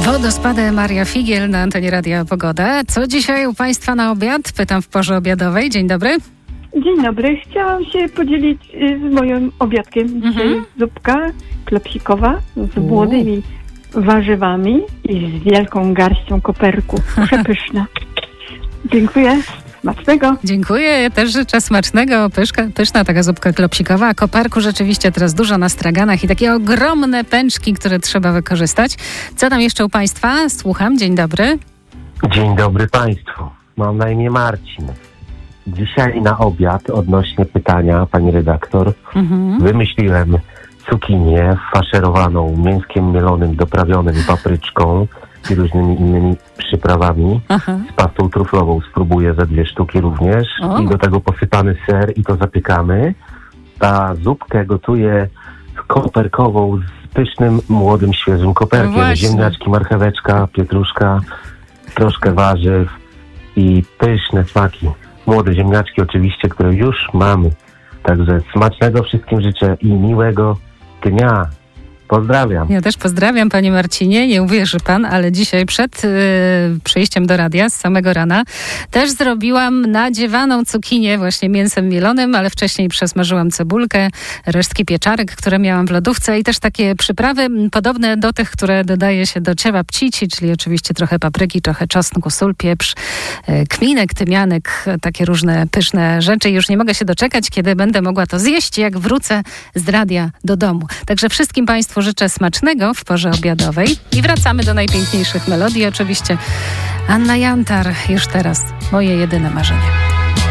Wodospady Maria Figiel na antenie Radia Pogoda. Co dzisiaj u Państwa na obiad? Pytam w porze obiadowej. Dzień dobry. Dzień dobry. Chciałam się podzielić z moim obiadkiem. Dzisiaj zupka klepsikowa z młodymi warzywami i z wielką garścią koperku. Przepyszna. Dziękuję. Smacznego. Dziękuję. Ja też życzę smacznego. Pyszna taka zupka klopsikowa. A koperku rzeczywiście teraz dużo na straganach i takie ogromne pęczki, które trzeba wykorzystać. Co tam jeszcze u Państwa? Słucham. Dzień dobry. Dzień dobry Państwu. Mam na imię Marcin. Dzisiaj na obiad odnośnie pytania pani redaktor wymyśliłem cukinię faszerowaną mięskiem mielonym, doprawionym papryczką i różnymi innymi przyprawami. Z pastą truflową spróbuję ze 2 sztuki również. I do tego posypany ser i to zapiekamy. A zupkę gotuję koperkową z pysznym, młodym, świeżym koperkiem. Ziemniaczki, marcheweczka, pietruszka, troszkę warzyw i pyszne smaki. Młode ziemniaczki oczywiście, które już mamy. Także smacznego wszystkim życzę i miłego dnia. Pozdrawiam. Ja też pozdrawiam, panie Marcinie. Nie uwierzy pan, ale dzisiaj przed przyjściem do radia z samego rana też zrobiłam nadziewaną cukinię właśnie mięsem mielonym, ale wcześniej przesmażyłam cebulkę, resztki pieczarek, które miałam w lodówce i też takie przyprawy podobne do tych, które dodaje się do cieva pcici, czyli oczywiście trochę papryki, trochę czosnku, sól, pieprz, kminek, tymianek, takie różne pyszne rzeczy. Już nie mogę się doczekać, kiedy będę mogła to zjeść, jak wrócę z radia do domu. Także wszystkim Państwu życzę smacznego w porze obiadowej i wracamy do najpiękniejszych melodii. Oczywiście Anna Jantar już teraz, moje jedyne marzenie.